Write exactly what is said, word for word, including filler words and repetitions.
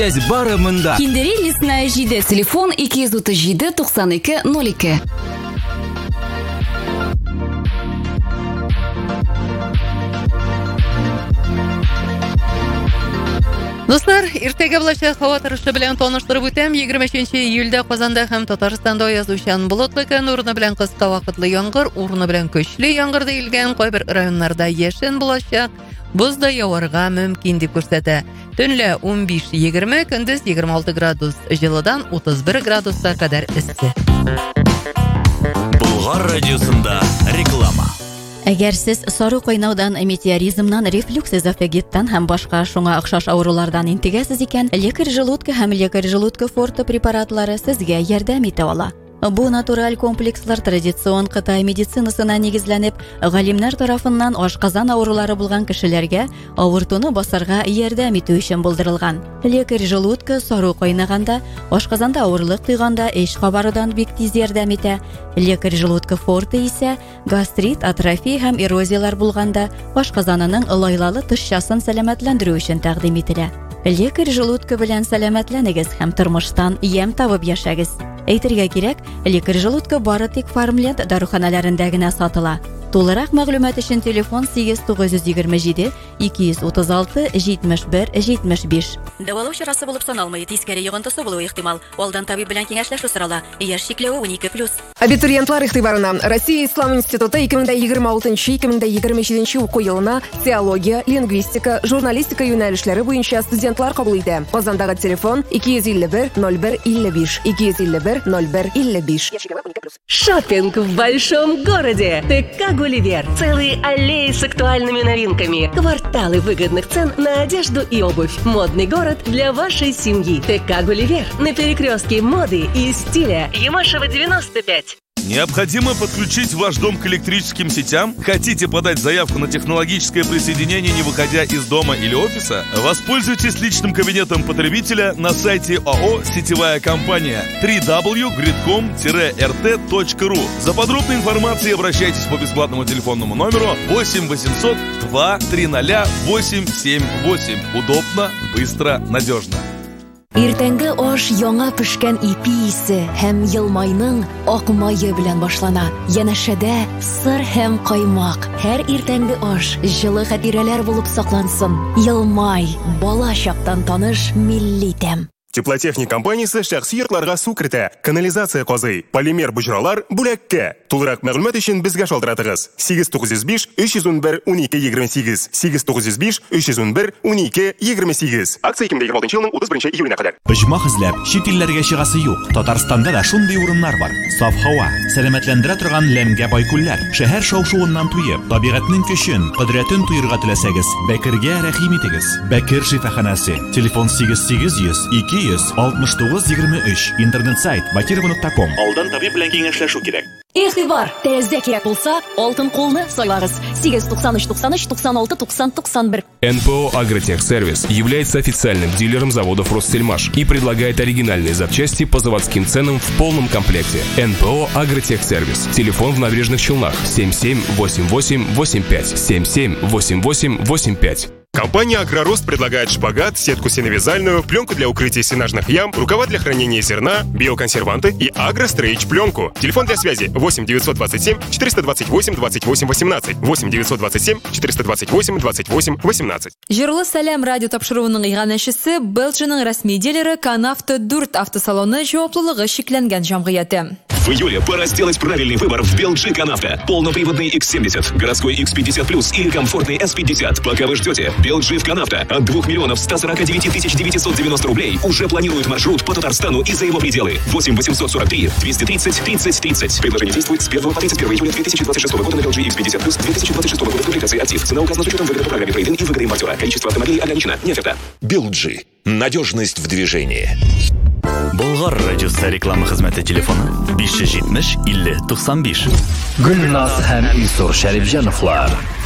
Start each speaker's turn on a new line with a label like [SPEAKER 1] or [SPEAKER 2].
[SPEAKER 1] Бары мында.
[SPEAKER 2] Киндери лесная җиде. Телефон ике йөз утыз җиде туксан ике ноль ике.
[SPEAKER 3] Достар, иртәгә булачак һава торышы белән таныштырып үтәм. егерме өченче июльдә Казанда һәм Татарстанда язучан болытлы көн, урыны белән кыска вакытлы яңгыр, урыны белән көчле яңгыр диелгән, кайбер районнарда яшен булачак, боз да яварга мөмкин дип күрсәтә. Төнлә ун биш егерме, көндез егерме алты градус җылыдан утыз бер градуска кадәр эссе.
[SPEAKER 1] Болгар радиосында реклама.
[SPEAKER 4] Әгәр сез сары кайнаудан, метеоризмнан, рефлюкс эзофагиттан һәм башка шуңа охшаш авырулардан интегәсез икән, лекарь желудка һәм лекарь желудка форте препаратлары сезгә ярдәм итә ала. Бу натураль комплекслар традицион Кытай медицинасына нигезләнеп, галимнәр тарафыннан ашказан авырулары булган кешеләргә авыртуны басарга ярдәм итү өчен булдырылган. Лекарь желудка сары кайнаганда, ашказанда авырлык тойганда эш кабарыдан бик тиз ярдәм итә. Лекарь желудка форте исә гастрит, атрофия һәм эрозиялар булганда ашказанының лайлалы тышчасын сәламәтләндерү өчен тәкъдим ителә. Лекарь желудка белән сәламәтләнегез һәм тормыштан ям табып яшәгез. Әйтергә кирәк, лекарь желудка бары тик Фармленд даруханаларында гына сатыла. Тулырак мәгълүмат өчен телефон сигез тугыз йөз егерме җиде ике йөз утыз алты җитмеш бер җитмеш биш. Дәвалау чарасы булып саналмый, тискәре йогынтысы булуы ихтимал. Алдан табиб белән киңәшләшү сорала. Яшь чикләве он ике плюс.
[SPEAKER 5] Абитуриентлар игътибарына. Россия Ислам институты ике мең егерме алтынчы - ике мең егерме җиденче уку елына теология, лингвистика, журналистика юнәлешләре буенча студентлар кабул итә. Казандагы телефон ике йөз илле бер ноль бер илле биш ике йөз илле бер ноль бер илле биш.
[SPEAKER 6] Шоппинг в большом городе. ТК Гулливер. Целые аллеи с актуальными новинками. Кварталы выгодных цен на одежду и обувь. Модный город для вашей семьи. ТК Гулливер. На перекрестке моды и стиля. Ямашева девяносто пять.
[SPEAKER 7] Необходимо подключить ваш дом к электрическим сетям? Хотите подать заявку на технологическое присоединение, не выходя из дома или офиса? Воспользуйтесь личным кабинетом потребителя на сайте ООО «Сетевая компания» дабл ю дабл ю точка гридком точка эр тэ точка ру. За подробной информацией обращайтесь по бесплатному телефонному номеру восемь восемьсот два три ноль восемь семь восемь. Удобно, быстро, надежно.
[SPEAKER 2] Иртәнге аш яңа пешкән ипи исе һәм елмайның ак мае белән башлана. Янәшәдә сыр һәм каймак. Һәр иртәнге аш җылы хатирәләр булып саклансын. Елмай, бала чактан таныш милли тәм.
[SPEAKER 8] Теплотехник компаниясе шәхси йортларга су кертә, канализация казый, полимер буҗралар бүләккә. Тулырак мәгълүмат өчен безгә шалтыратыгыз. сигез тугыз йөз биш өч йөз ун бер ун ике егерме сигез сигез тугыз йөз биш өч йөз ун бер ун ике егерме сигез. Акция ике мең егерме алтынчы елның утыз беренче июленә кадәр.
[SPEAKER 1] Оҗмах эзләп, чит илләргә чыгасы юк. Татарстанда да шундый урыннар бар. Саф һава, сәламәтләндерә торган ләмгә бай күлләр. Шәһәр шау-шуыннан туеп, табигатьнең көчен, кодрәтен туйырга теләсәгез, Бәкергә рәхим итегез. Бәкер шифаханасы. Телефон сигез сигез йөз ике йөз алтмыш тугыз егерме өч. Интернет сайт бакирова нокта ком.
[SPEAKER 7] Алдан табиб белән киңәшләшү кирәк.
[SPEAKER 2] Игътибар, тәзә кирәк булса, алтын кулны сайларыз. сигез туксан үч туксан үч туксан алты туксан туксан бер.
[SPEAKER 9] эн пэ о «Агротехсервис» является официальным дилером заводов «Россельмаш» и предлагает оригинальные запчасти по заводским ценам в полном комплекте. эн пэ о «Агротехсервис». Телефон в Набережных Челнах семь семь восемь восемь восемь пять семь семь восемь восемь восемь пять.
[SPEAKER 8] Компания «Агророст» предлагает шпагат, сетку сеновязальную, пленку для укрытия сенажных ям, рукава для хранения зерна, биоконсерванты и агрострейч пленку. Телефон для связи восемь девятьсот двадцать семь четыреста двадцать восемь двадцать восемь восемнадцать восемь девятьсот двадцать семь четыреста двадцать восемь двадцать восемь восемнадцать.
[SPEAKER 10] Җырлы сәлам радио тапшыруының иганәчесе Белджиның рәсми дилеры Канавто Дүрт автосалоны җаваплылыгы шикләнгән җәмгыяте.
[SPEAKER 11] В июле пора сделать правильный выбор в Белджи Канавто. Полноприводный икс семьдесят, городской икс пятьдесят плюс или комфортный эс пятьдесят. Пока вы ждете, Белджи в Канавто от двух миллионов ста сорока девяти тысяч девятисот девяносто рублей уже планирует маршрут по Татарстану и за его пределы. восемь восемьсот сорок три двести тридцать тридцать тридцать. Предложение действует с первого по тридцать первое июля две тысячи двадцать шестого года на Белджи икс пятьдесят плюс две тысячи двадцать шестого года комплектации актив. Цена указана с учетом выгоды по программе трейд-ин и выгоды импортера. Количество автомобилей ограничено. Не оферта.
[SPEAKER 12] Белджи. Надежность в движении.
[SPEAKER 1] Болгар радиосы реклама хезмәте телефоны биш йөз җитмеш илле туксан биш.
[SPEAKER 13] Гөлназ һәм Илсур Шәрифҗановлар.